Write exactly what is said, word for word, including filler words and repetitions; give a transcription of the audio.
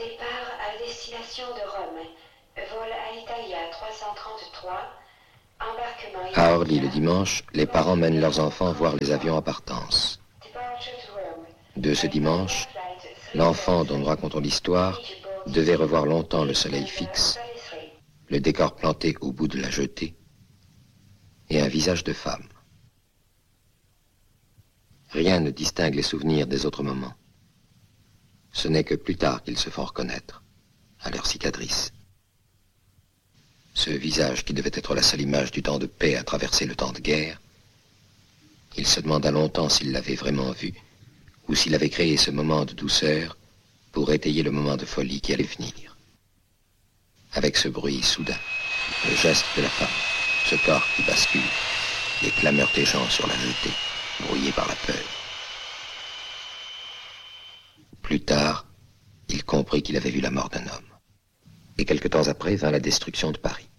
départ à destination de Rome. Vol Alitalia trois cent trente-trois. Embarquement À Orly le dimanche, les parents mènent leurs enfants voir les avions en partance. De ce dimanche, l'enfant dont nous racontons l'histoire devait revoir longtemps le soleil fixe, le décor planté au bout de la jetée et un visage de femme. Rien ne distingue les souvenirs des autres moments. Ce n'est que plus tard qu'ils se font reconnaître, à leur cicatrice. Ce visage qui devait être la seule image du temps de paix à traverser le temps de guerre, il se demanda longtemps s'il l'avait vraiment vu, ou s'il avait créé ce moment de douceur pour étayer le moment de folie qui allait venir. Avec ce bruit soudain, le geste de la femme, ce corps qui bascule, les clameurs des gens sur la jetée, brouillés par la peur. Plus tard, il comprit qu'il avait vu la mort d'un homme. Et quelque temps après vint la destruction de Paris.